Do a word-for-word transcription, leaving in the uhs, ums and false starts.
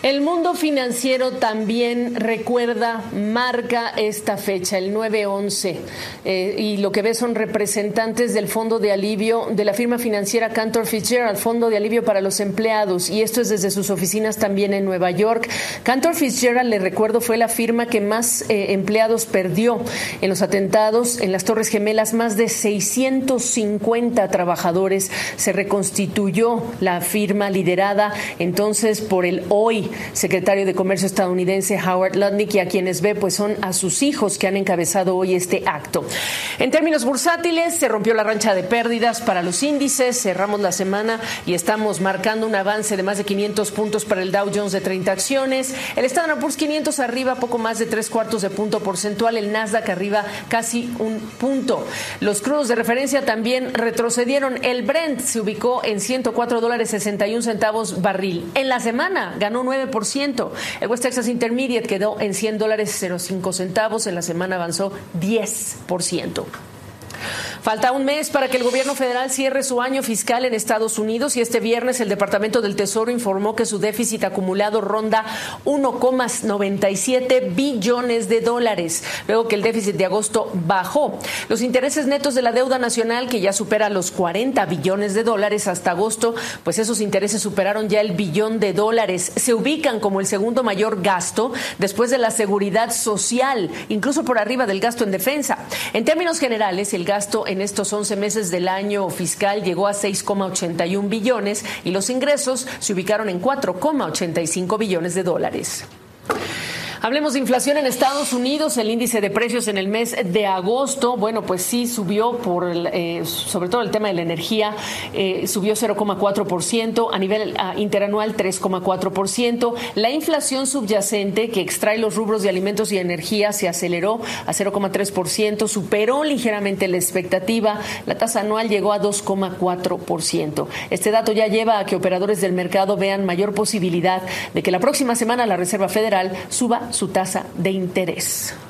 El mundo financiero también recuerda, marca esta fecha, el nueve once, eh, y lo que ve son representantes del Fondo de Alivio de la firma financiera Cantor Fitzgerald, Fondo de Alivio para los Empleados, y esto es desde sus oficinas también en Nueva York. Cantor Fitzgerald, le recuerdo, fue la firma que más eh, empleados perdió en los atentados en las Torres Gemelas. Más de seiscientos cincuenta trabajadores. Se reconstituyó la firma liderada entonces por el hoy secretario de Comercio estadounidense Howard Lutnick, y a quienes ve pues son a sus hijos que han encabezado hoy este acto. En términos bursátiles, se rompió la rancha de pérdidas para los índices, cerramos la semana y estamos marcando un avance de más de quinientos puntos para el Dow Jones de treinta acciones, el Standard and Poor's quinientos arriba poco más de tres cuartos de punto porcentual, el Nasdaq arriba casi un punto. Los crudos de referencia también retrocedieron, el Brent se ubicó en ciento cuatro dólares sesenta y un centavos barril. En la semana ganó nueve por ciento. El West Texas Intermediate quedó en cien dólares cero cinco centavos. En la semana avanzó diez por ciento. Falta un mes para que el gobierno federal cierre su año fiscal en Estados Unidos, y este viernes el Departamento del Tesoro informó que su déficit acumulado ronda uno coma noventa y siete billones de dólares, luego que el déficit de agosto bajó. Los intereses netos de la deuda nacional, que ya supera los cuarenta billones de dólares hasta agosto, pues esos intereses superaron ya el billón de dólares. Se ubican como el segundo mayor gasto después de la seguridad social, incluso por arriba del gasto en defensa. En términos generales, el gasto en estos once meses del año fiscal llegó a seis coma ochenta y un billones y los ingresos se ubicaron en cuatro coma ochenta y cinco billones de dólares. Hablemos de inflación en Estados Unidos. El índice de precios en el mes de agosto, bueno, pues sí subió por, eh, sobre todo el tema de la energía, eh, subió cero coma cuatro por ciento, a nivel uh, interanual tres coma cuatro por ciento. La inflación subyacente, que extrae los rubros de alimentos y energía, se aceleró a cero coma tres por ciento, superó ligeramente la expectativa. La tasa anual llegó a dos coma cuatro por ciento. Este dato ya lleva a que operadores del mercado vean mayor posibilidad de que la próxima semana la Reserva Federal suba su tasa de interés.